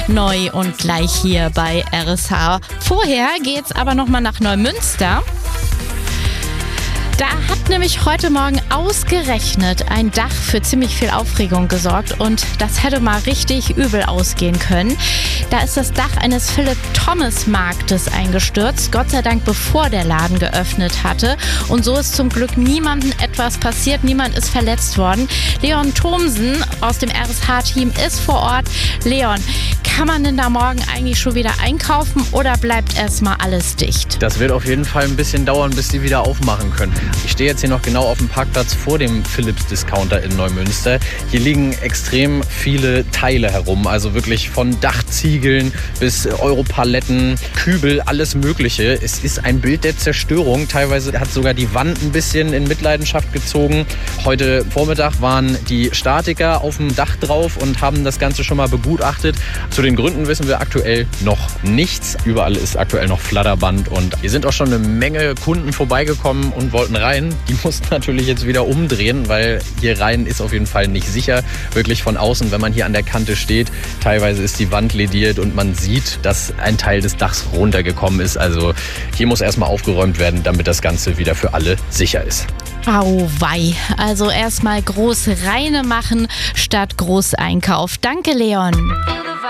neu und gleich hier bei RSH. Vorher geht's aber nochmal nach Neumünster. Da hat nämlich heute Morgen ausgerechnet ein Dach für ziemlich viel Aufregung gesorgt und das hätte mal richtig übel ausgehen können. Da ist das Dach eines Philipp-Thomas-Marktes eingestürzt, Gott sei Dank bevor der Laden geöffnet hatte. Und so ist zum Glück niemandem etwas passiert, niemand ist verletzt worden. Leon Thomsen aus dem RSH-Team ist vor Ort. Leon, kann man denn da morgen eigentlich schon wieder einkaufen oder bleibt erstmal alles dicht? Das wird auf jeden Fall ein bisschen dauern, bis die wieder aufmachen können. Ich stehe jetzt hier noch genau auf dem Parkplatz vor dem Philips Discounter in Neumünster. Hier liegen extrem viele Teile herum, also wirklich von Dachziegeln bis Europaletten, Kübel, alles Mögliche. Es ist ein Bild der Zerstörung. Teilweise hat sogar die Wand ein bisschen in Mitleidenschaft gezogen. Heute Vormittag waren die Statiker auf dem Dach drauf und haben das Ganze schon mal begutachtet. Zu den Gründen wissen wir aktuell noch nichts. Überall ist aktuell noch Flatterband und hier sind auch schon eine Menge Kunden vorbeigekommen und wollten rein. Die mussten natürlich jetzt wieder umdrehen, weil hier rein ist auf jeden Fall nicht sicher. Wirklich von außen, wenn man hier an der Kante steht. Teilweise ist die Wand lediert und man sieht, dass ein Teil des Dachs runtergekommen ist. Also hier muss erstmal aufgeräumt werden, damit das Ganze wieder für alle sicher ist. Auweih. Also erstmal groß reine machen statt Großeinkauf. Danke, Leon.